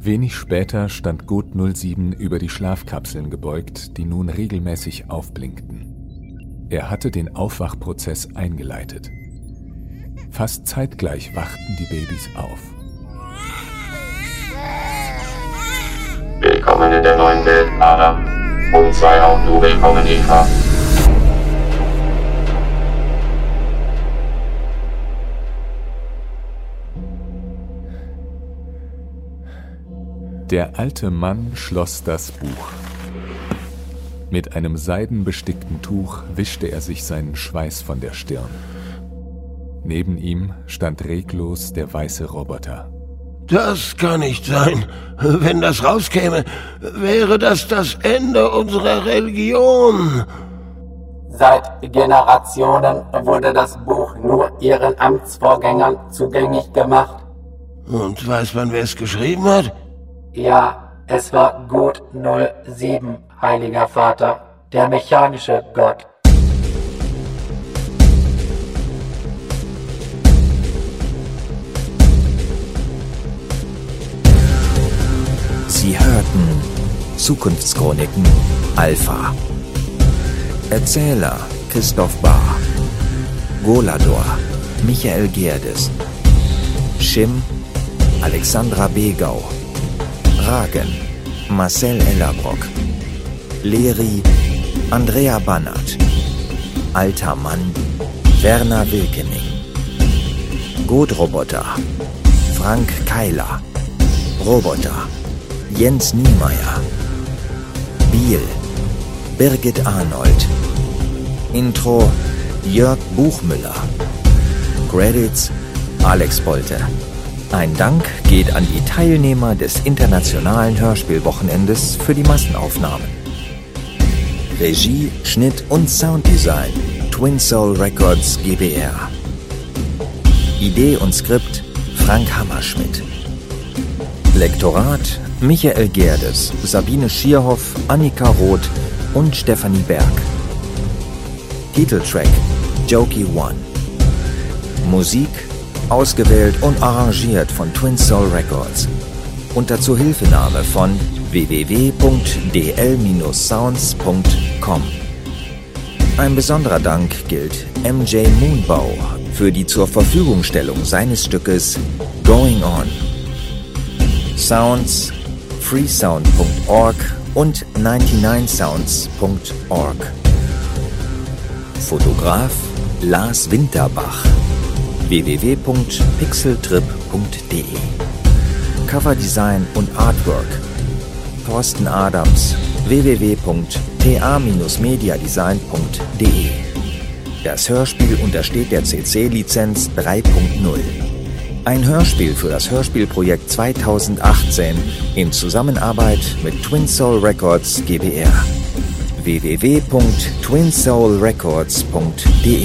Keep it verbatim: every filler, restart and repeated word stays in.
Wenig später stand Gut null sieben über die Schlafkapseln gebeugt, die nun regelmäßig aufblinkten. Er hatte den Aufwachprozess eingeleitet. Fast zeitgleich wachten die Babys auf. Willkommen in der neuen Welt, Adam. Und sei auch du willkommen, Eva. Der alte Mann schloss das Buch. Mit einem seidenbestickten Tuch wischte er sich seinen Schweiß von der Stirn. Neben ihm stand reglos der weiße Roboter. Das kann nicht sein. Wenn das rauskäme, wäre das das Ende unserer Religion. Seit Generationen wurde das Buch nur ihren Amtsvorgängern zugänglich gemacht. Und weiß man, wer es geschrieben hat? Ja, es war Gut null sieben, Heiliger Vater, der mechanische Gott. Sie hörten Zukunftschroniken Alpha. Erzähler Christoph Bahr. Golador Michael Gerdes. Shim Alexandra Begau. Ragen Marcel Ellerbrock. Leri Andrea Bannert. Alter Mann Werner Wilkening. Gotroboter Frank Keiler. Roboter Jens Niemeyer. Biel Birgit Arnold. Intro Jörg Buchmüller. Credits Alex Bolte. Ein Dank geht an die Teilnehmer des Internationalen Hörspielwochenendes für die Massenaufnahmen. Regie, Schnitt und Sounddesign Twin Soul Records GbR. Idee und Skript Frank Hammerschmidt. Lektorat Michael Gerdes, Sabine Schierhoff, Annika Roth und Stefanie Berg. Titeltrack Jokey One. Musik ausgewählt und arrangiert von Twin Soul Records. Unter Zuhilfenahme von w w w punkt d l sounds punkt com. Ein besonderer Dank gilt M J Moonbau für die Zurverfügungstellung seines Stückes Going On. Sounds freesound punkt org und neunundneunzig sounds punkt org. Fotograf Lars Winterbach. w w w punkt pixeltrip punkt d e. Coverdesign und Artwork Thorsten Adams. w w w punkt t a mediadesign punkt d e. Das Hörspiel untersteht der C C-Lizenz drei punkt null. Ein Hörspiel für das Hörspielprojekt zweitausendachtzehn in Zusammenarbeit mit Twin Soul Records GbR. w w w punkt twin soul records punkt d e